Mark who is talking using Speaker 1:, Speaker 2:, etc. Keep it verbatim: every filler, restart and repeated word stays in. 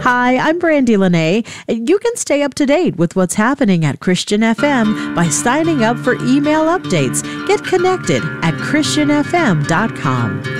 Speaker 1: Hi, I'm Brandy Lene, and you can stay up to date with what's happening at Christian F M by signing up for email updates. Get connected at christian f m dot com.